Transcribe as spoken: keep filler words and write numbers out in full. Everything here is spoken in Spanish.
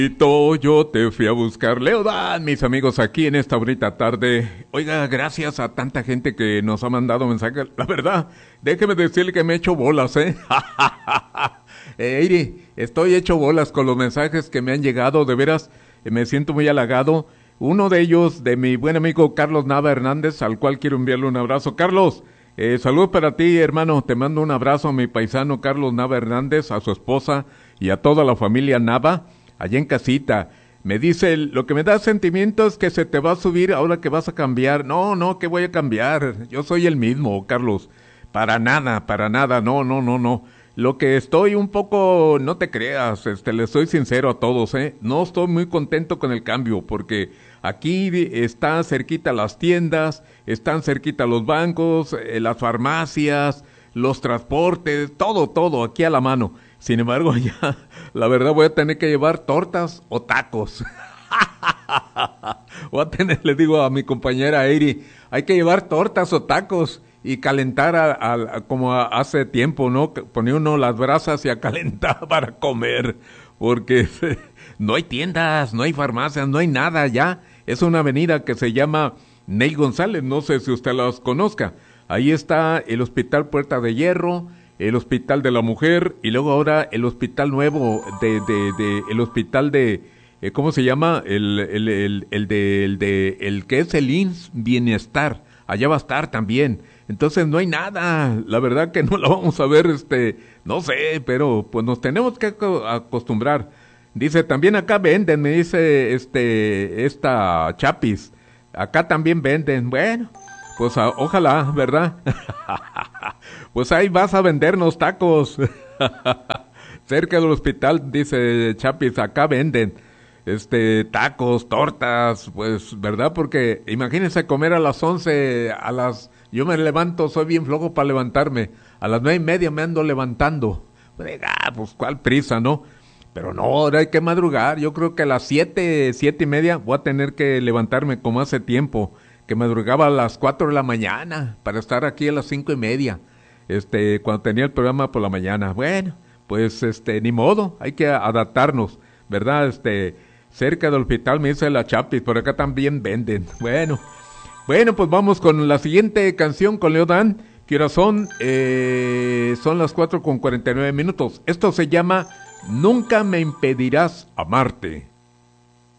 Yo te fui a buscar, Leodan, mis amigos, aquí en esta bonita tarde. Oiga, gracias a tanta gente que nos ha mandado mensajes. La verdad, déjeme decirle que me he hecho bolas, ¿eh? eh Iri, estoy hecho bolas con los mensajes que me han llegado, de veras, eh, me siento muy halagado. Uno de ellos, de mi buen amigo Carlos Nava Hernández, al cual quiero enviarle un abrazo. Carlos, eh, saludos para ti, hermano, te mando un abrazo a mi paisano Carlos Nava Hernández, a su esposa y a toda la familia Nava. Allá en casita, me dice, lo que me da sentimiento es que se te va a subir ahora que vas a cambiar. No, no, que voy a cambiar, yo soy el mismo, Carlos, para nada, para nada, no, no, no, no. Lo que estoy un poco, no te creas, este, le soy sincero a todos, eh, no estoy muy contento con el cambio, porque aquí están cerquita las tiendas, están cerquita los bancos, eh, las farmacias, los transportes, todo, todo, aquí a la mano. Sin embargo, ya, la verdad voy a tener que llevar tortas o tacos. Voy a tener, le digo a mi compañera Eri, hay que llevar tortas o tacos y calentar a, a, a, como a, hace tiempo, ¿no? Ponía uno las brasas y a calentar para comer, porque no hay tiendas, no hay farmacias, no hay nada ya. Es una avenida que se llama Ney González, no sé si usted las conozca. Ahí está el Hospital Puerta de Hierro, el Hospital de la Mujer y luego ahora el Hospital Nuevo de, de, de el Hospital de, eh, ¿cómo se llama? El, el, el, el de, el de, el que es el I M S S Bienestar, allá va a estar también. Entonces no hay nada, la verdad que no la vamos a ver, este, no sé, pero pues nos tenemos que acostumbrar. Dice, también acá venden, me dice, este, esta Chapis, acá también venden, bueno. Pues a, ojalá, ¿verdad? Pues ahí vas a vendernos tacos. Cerca del hospital, dice Chapis, acá venden este tacos, tortas, pues, ¿verdad? Porque imagínense comer a las once, a las... Yo me levanto, soy bien flojo para levantarme. A las nueve y media me ando levantando. Ah, pues, ¿cuál prisa, no? Pero no, ahora hay que madrugar. Yo creo que a las siete, siete y media voy a tener que levantarme como hace tiempo, que madrugaba a las cuatro de la mañana para estar aquí a las cinco y media, este, cuando tenía el programa por la mañana. Bueno, pues, este, ni modo, hay que adaptarnos, ¿verdad? Este, cerca del hospital me dice la Chapis, por acá también venden. Bueno, bueno, pues vamos con la siguiente canción con Leodan, que ahora son, eh, son las cuatro con cuarenta y nueve minutos. Esto se llama Nunca me impedirás amarte.